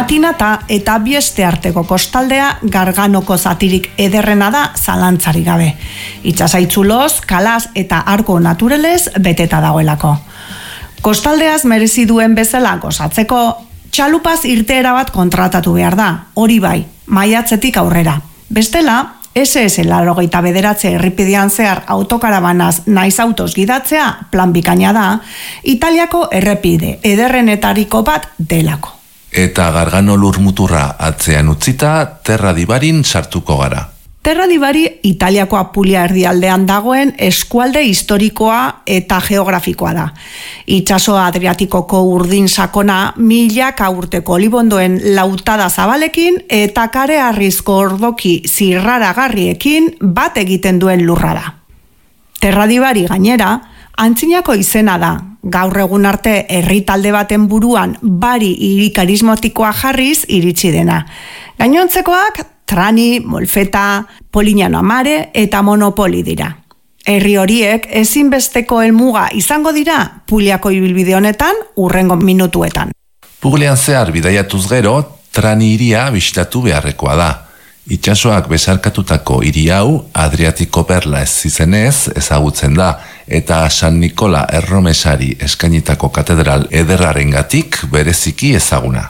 Matinata eta Bieste arteko kostaldea Garganoko zatirik ederrena da zalantzari gabe. Itsasaitzuloz, kalaz eta arko naturalez beteta dagoelako. Kostaldeaz merezi duen bezala gozatzeko, txalupaz irteera bat kontratatu behar da, hori bai, maiatzetik aurrera. Bestela, SS 89 errepidean zehar autokarabanaz naiz autoz gidatzea plan bikaina da, Italiako errepide ederrenetariko bat delako. Eta Gargano lurmuturra atzean utzita, Terra di Barin sartuko gara. Terra di Bari Italiako Apulia erdialdean dagoen eskualde historikoa eta geografikoa da. Itsaso Adriatikoko urdin sakona milaka urteko olibondoen lautada zabalekin eta kare harrizko ordoki zirraragarriekin bat egiten duen lurra da. Terra di Bari gainera, antzinako izena da, gaur egun arte herritalde baten buruan bari hiri karismatikoa jarriz iritsi dena. Gainontzekoak Trani, Molfeta, Polignano Amare eta Monopoli dira. Herri horiek ezinbesteko helmuga izango dira Pugliako ibilbide honetan urrengo minutuetan. Puglian zehar bidaiatuz gero, Trani hiria bisitatu beharrekoa da. Itsasoak besarkatutako hiri hau Adriatiko perla ez izenez ezagutzen da eta San Nikola Erromesari eskainitako katedral ederrarengatik bereziki ezaguna.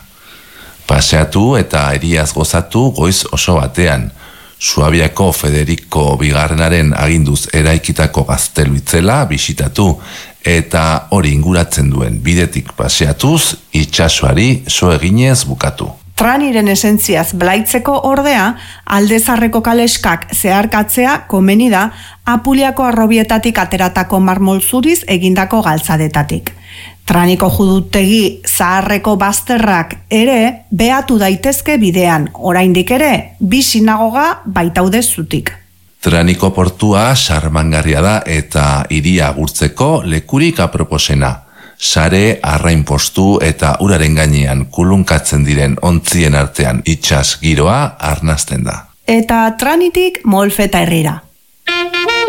Paseatu eta hiriaz gozatu goiz oso batean. Suabiako Federico Bigarrenaren aginduz eraikitako gaztelu itzela bisitatu eta hori inguratzen duen bidetik paseatuz itsasoari so eginez bukatu. Traniren esentziaz blaitzeko ordea, Aldezarreko kaleskak zeharkatzea komeni da Apuliako arrobietatik ateratako marmol zuriz egindako galtzadetatik. Traniko judutegi zaharreko bazterrak ere behatu daitezke bidean, oraindik ere, 2 sinagoga baitaude zutik. Traniko portua sarmangarria da eta hiria gurtzeko lekurik aproposena. Sare, arrain postu eta uraren gainean kulunkatzen diren ontzien artean itsas giroa arnasten da. Eta Tranitik Molfeta herrira.